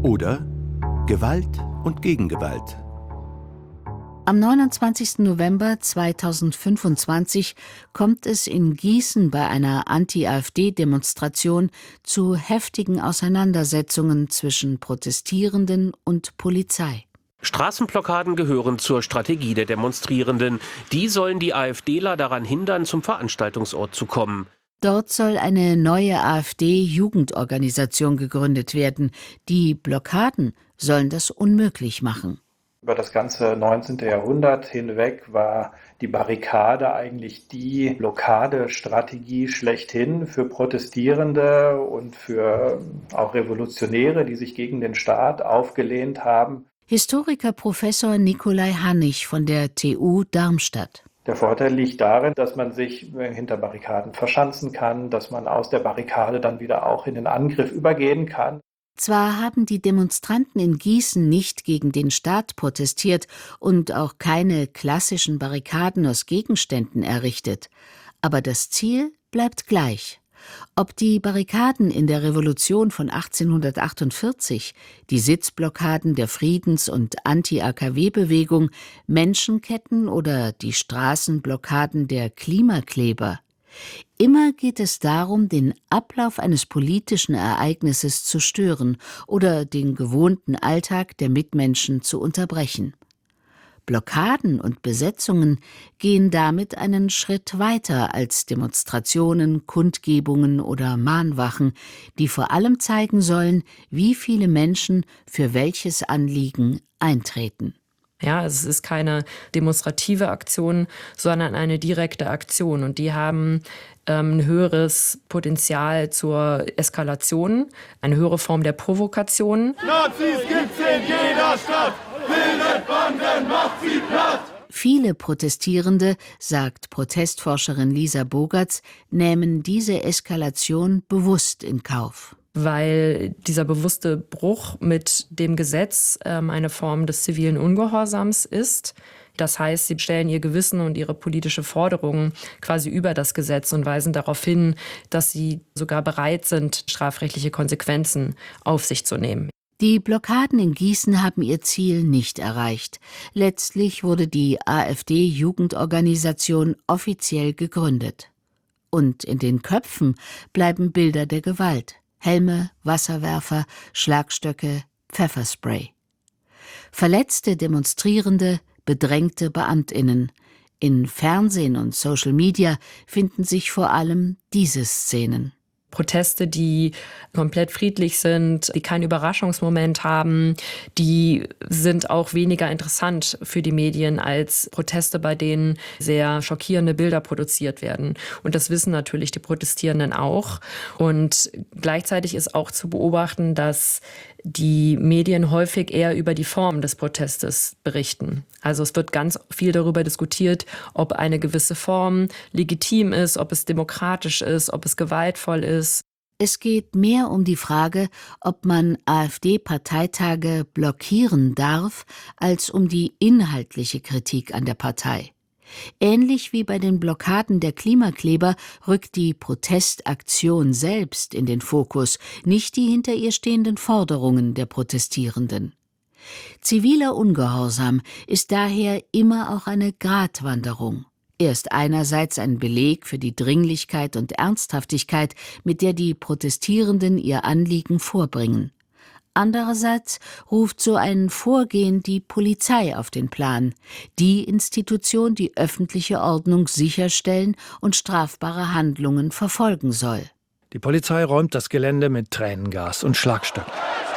Oder Gewalt und Gegengewalt. Am 29. November 2025 kommt es in Gießen bei einer Anti-AfD-Demonstration zu heftigen Auseinandersetzungen zwischen Protestierenden und Polizei. Straßenblockaden gehören zur Strategie der Demonstrierenden. Die sollen die AfDler daran hindern, zum Veranstaltungsort zu kommen. Dort soll eine neue AfD-Jugendorganisation gegründet werden. Die Blockaden sollen das unmöglich machen. Über das ganze 19. Jahrhundert hinweg war die Barrikade eigentlich die Blockadestrategie schlechthin für Protestierende und für auch Revolutionäre, die sich gegen den Staat aufgelehnt haben. Historiker Professor Nikolai Hannig von der TU Darmstadt. Der Vorteil liegt darin, dass man sich hinter Barrikaden verschanzen kann, dass man aus der Barrikade dann wieder auch in den Angriff übergehen kann. Zwar haben die Demonstranten in Gießen nicht gegen den Staat protestiert und auch keine klassischen Barrikaden aus Gegenständen errichtet, aber das Ziel bleibt gleich. Ob die Barrikaden in der Revolution von 1848, die Sitzblockaden der Friedens- und Anti-AKW-Bewegung, Menschenketten oder die Straßenblockaden der Klimakleber. Immer geht es darum, den Ablauf eines politischen Ereignisses zu stören oder den gewohnten Alltag der Mitmenschen zu unterbrechen. Blockaden und Besetzungen gehen damit einen Schritt weiter als Demonstrationen, Kundgebungen oder Mahnwachen, die vor allem zeigen sollen, wie viele Menschen für welches Anliegen eintreten. Ja, es ist keine demonstrative Aktion, sondern eine direkte Aktion. Und die haben ein höheres Potenzial zur Eskalation, eine höhere Form der Provokation. Nazis gibt's in jeder Stadt, bildet Banden, macht sie platt. Viele Protestierende, sagt Protestforscherin Lisa Bogertz, nehmen diese Eskalation bewusst in Kauf. Weil dieser bewusste Bruch mit dem Gesetz eine Form des zivilen Ungehorsams ist. Das heißt, sie stellen ihr Gewissen und ihre politische Forderungen quasi über das Gesetz und weisen darauf hin, dass sie sogar bereit sind, strafrechtliche Konsequenzen auf sich zu nehmen. Die Blockaden in Gießen haben ihr Ziel nicht erreicht. Letztlich wurde die AfD-Jugendorganisation offiziell gegründet. Und in den Köpfen bleiben Bilder der Gewalt. Helme, Wasserwerfer, Schlagstöcke, Pfefferspray. Verletzte Demonstrierende, bedrängte BeamtInnen. In Fernsehen und Social Media finden sich vor allem diese Szenen. Proteste, die komplett friedlich sind, die keinen Überraschungsmoment haben, die sind auch weniger interessant für die Medien als Proteste, bei denen sehr schockierende Bilder produziert werden. Und das wissen natürlich die Protestierenden auch. Und gleichzeitig ist auch zu beobachten, dass die Medien häufig eher über die Form des Protestes berichten. Also es wird ganz viel darüber diskutiert, ob eine gewisse Form legitim ist, ob es demokratisch ist, ob es gewaltvoll ist. Es geht mehr um die Frage, ob man AfD-Parteitage blockieren darf, als um die inhaltliche Kritik an der Partei. Ähnlich wie bei den Blockaden der Klimakleber rückt die Protestaktion selbst in den Fokus, nicht die hinter ihr stehenden Forderungen der Protestierenden. Ziviler Ungehorsam ist daher immer auch eine Gratwanderung. Er ist einerseits ein Beleg für die Dringlichkeit und Ernsthaftigkeit, mit der die Protestierenden ihr Anliegen vorbringen. Andererseits ruft so ein Vorgehen die Polizei auf den Plan, die Institution, die öffentliche Ordnung sicherstellen und strafbare Handlungen verfolgen soll. Die Polizei räumt das Gelände mit Tränengas und Schlagstöcken.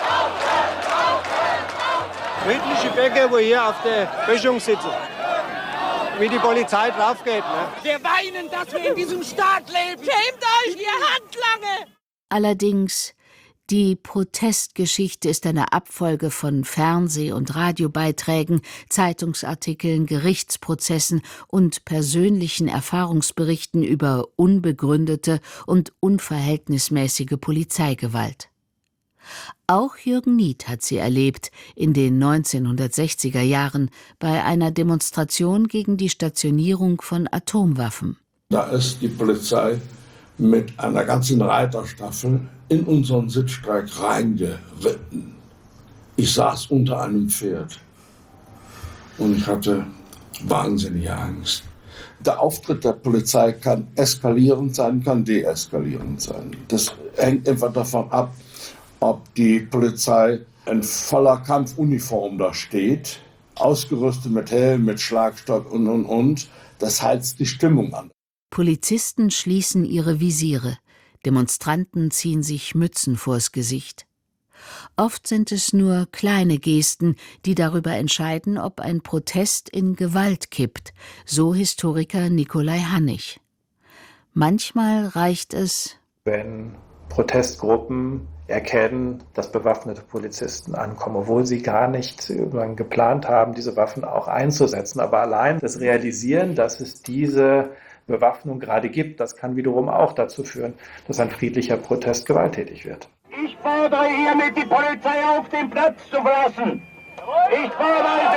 Friedliche Bürger, wo hier auf der Böschung sitzen. Wie die Polizei drauf geht. Ne? Wir weinen, dass wir in diesem Staat leben. Schämt euch, ihr Handlanger! Allerdings, die Protestgeschichte ist eine Abfolge von Fernseh- und Radiobeiträgen, Zeitungsartikeln, Gerichtsprozessen und persönlichen Erfahrungsberichten über unbegründete und unverhältnismäßige Polizeigewalt. Auch Jürgen Niet hat sie erlebt in den 1960er Jahren bei einer Demonstration gegen die Stationierung von Atomwaffen. Da ist die Polizei mit einer ganzen Reiterstaffel in unseren Sitzstreik reingeritten. Ich saß unter einem Pferd und ich hatte wahnsinnige Angst. Der Auftritt der Polizei kann eskalierend sein, kann deeskalierend sein. Das hängt einfach davon ab, ob die Polizei in voller Kampfuniform da steht, ausgerüstet mit Helm, mit Schlagstock und. Das heizt die Stimmung an. Polizisten schließen ihre Visiere. Demonstranten ziehen sich Mützen vors Gesicht. Oft sind es nur kleine Gesten, die darüber entscheiden, ob ein Protest in Gewalt kippt, so Historiker Nikolai Hannig. Manchmal reicht es, wenn Protestgruppen erkennen, dass bewaffnete Polizisten ankommen, obwohl sie gar nicht geplant haben, diese Waffen auch einzusetzen. Aber allein das Realisieren, dass es diese Bewaffnung gerade gibt, das kann wiederum auch dazu führen, dass ein friedlicher Protest gewalttätig wird. Ich fordere hiermit die Polizei auf, den Platz zu verlassen. Ich fordere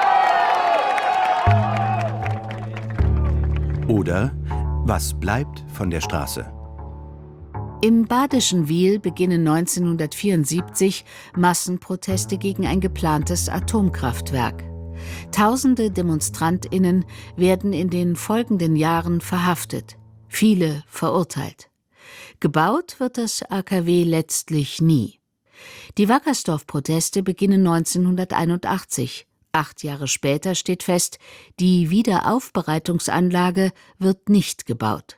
sie auf. Oder was bleibt von der Straße? Im badischen Wil beginnen 1974 Massenproteste gegen ein geplantes Atomkraftwerk. Tausende DemonstrantInnen werden in den folgenden Jahren verhaftet, viele verurteilt. Gebaut wird das AKW letztlich nie. Die Wackersdorf-Proteste beginnen 1981. 8 Jahre später steht fest, die Wiederaufbereitungsanlage wird nicht gebaut.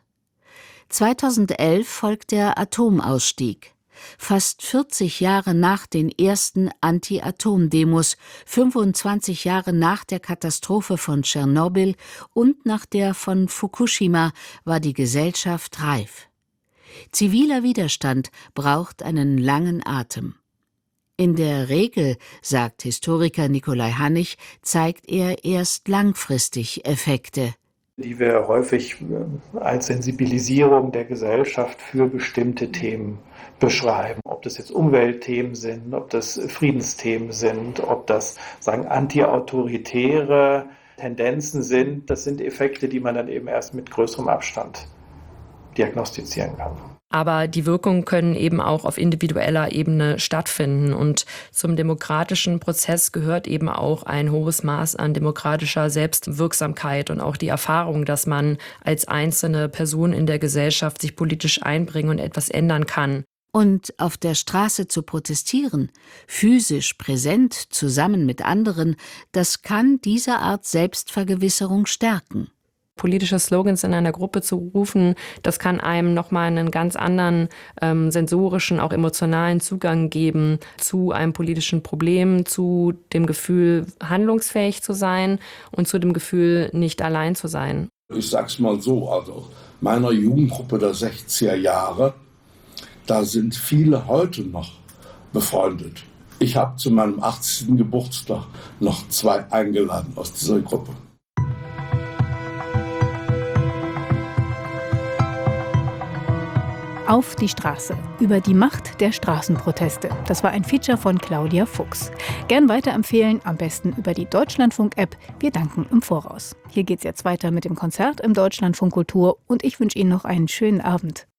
2011 folgt der Atomausstieg. Fast 40 Jahre nach den ersten Anti-Atom-Demos, 25 Jahre nach der Katastrophe von Tschernobyl und nach der von Fukushima war die Gesellschaft reif. Ziviler Widerstand braucht einen langen Atem. In der Regel, sagt Historiker Nikolai Hannig, zeigt er erst langfristig Effekte, die wir häufig als Sensibilisierung der Gesellschaft für bestimmte Themen beschreiben. Ob das jetzt Umweltthemen sind, ob das Friedensthemen sind, ob das antiautoritäre Tendenzen sind, das sind Effekte, die man dann eben erst mit größerem Abstand diagnostizieren kann. Aber die Wirkungen können eben auch auf individueller Ebene stattfinden. Und zum demokratischen Prozess gehört eben auch ein hohes Maß an demokratischer Selbstwirksamkeit und auch die Erfahrung, dass man als einzelne Person in der Gesellschaft sich politisch einbringen und etwas ändern kann. Und auf der Straße zu protestieren, physisch präsent zusammen mit anderen, das kann diese Art Selbstvergewisserung stärken. Politische Slogans in einer Gruppe zu rufen, das kann einem nochmal einen ganz anderen sensorischen, auch emotionalen Zugang geben zu einem politischen Problem, zu dem Gefühl, handlungsfähig zu sein und zu dem Gefühl, nicht allein zu sein. Ich sag's mal so, also meiner Jugendgruppe der 60er Jahre, da sind viele heute noch befreundet. Ich habe zu meinem 80. Geburtstag noch 2 eingeladen aus dieser Gruppe. Auf die Straße. Über die Macht der Straßenproteste. Das war ein Feature von Claudia Fuchs. Gern weiterempfehlen, am besten über die Deutschlandfunk-App. Wir danken im Voraus. Hier geht's jetzt weiter mit dem Konzert im Deutschlandfunk Kultur und ich wünsche Ihnen noch einen schönen Abend.